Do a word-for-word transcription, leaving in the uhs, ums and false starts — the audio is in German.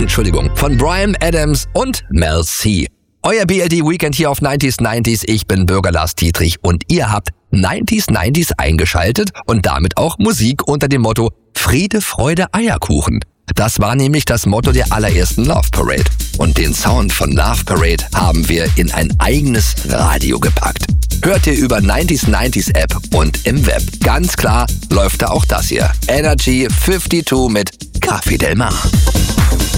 Entschuldigung, von Bryan Adams und Mel C. Euer B L D Weekend hier auf neunzig neunzig. Ich bin Bürger Lars Dietrich und ihr habt neunzig neunzig eingeschaltet und damit auch Musik unter dem Motto Friede, Freude, Eierkuchen. Das war nämlich das Motto der allerersten Love Parade. Und den Sound von Love Parade haben wir in ein eigenes Radio gepackt. Hört ihr über neunzig neunzig App und im Web. Ganz klar läuft da auch das hier. Energy zweiundfünfzig mit Café Del Mar.